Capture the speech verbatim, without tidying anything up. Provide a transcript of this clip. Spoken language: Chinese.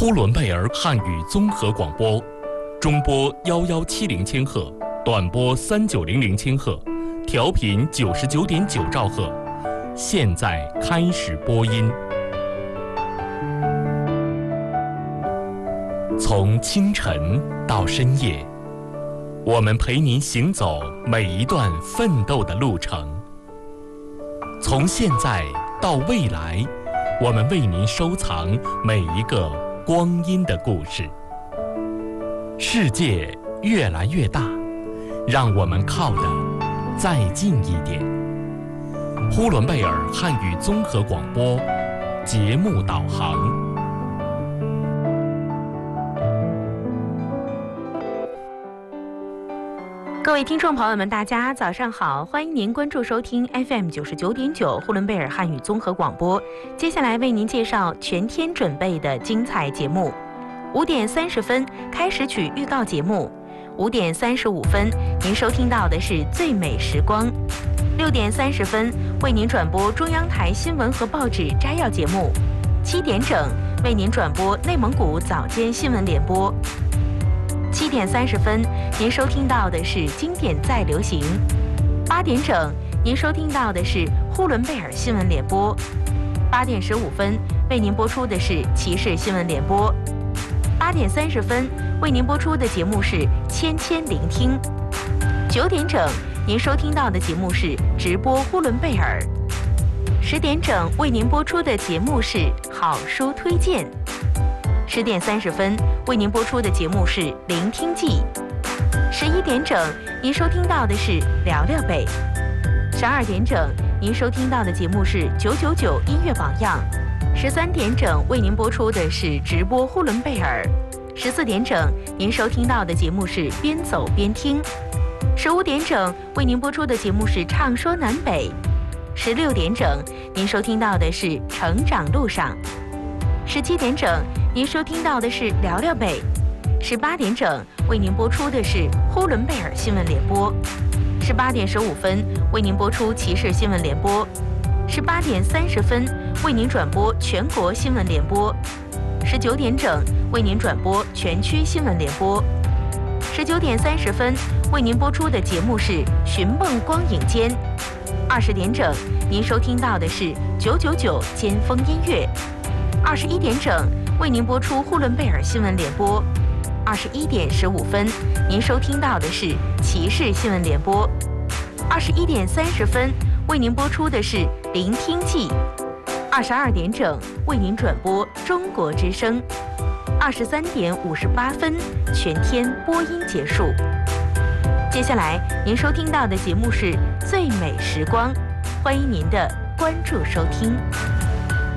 呼伦贝尔汉语综合广播，中波幺幺七零千赫，短波三九零零千赫，调频九十九点九兆赫。现在开始播音。从清晨到深夜，我们陪您行走每一段奋斗的路程。从现在到未来，我们为您收藏每一个光阴的故事。世界越来越大，让我们靠得再近一点。呼伦贝尔汉语综合广播节目导航。 各位听众朋友们，大家早上好，欢迎您关注收听 F M 九十九点九呼伦贝尔汉语综合广播。接下来为您介绍全天准备的精彩节目。五点三十分开始曲预告节目，五点三十五分您收听到的是最美时光。六点三十分为您转播中央台新闻和报纸摘要节目。七点整为您转播内蒙古早间新闻联播。七点三十分，您收听到的是经典再流行。八点整，您收听到的是呼伦贝尔新闻联播。八点十五分，为您播出的是骑士新闻联播。八点三十分，为您播出的节目是千千聆听。九点整，您收听到的节目是直播呼伦贝尔。十点整，为您播出的节目是好书推荐。十点三十分为您播出的节目是《聆听记》。十一点整，您收听到的是聊聊北。十二点整，您收听到的节目是九九九音乐榜样。十三点整，为您播出的是直播呼伦贝尔。十四点整，您收听到的节目是边走边听。十五点整，为您播出的节目是唱说南北。十六点整，您收听到的是成长路上。十七点整，您收听到的是聊聊北。十八点整，为您播出的是呼伦贝尔新闻联播。十八点十五分，为您播出骑士新闻联播。十八点三十分，为您转播全国新闻联播。十九点整，为您转播全区新闻联播。十九点三十分，为您播出的节目是寻梦光影间。二十点整，您收听到的是九九九尖峰音乐。二十一点整，为您播出呼伦贝尔新闻联播。二十一点十五分，您收听到的是骑士新闻联播。二十一点三十分，为您播出的是聆听记。二十二点整，为您转播中国之声。二十三点五十八分，全天播音结束。接下来您收听到的节目是最美时光，欢迎您的关注收听。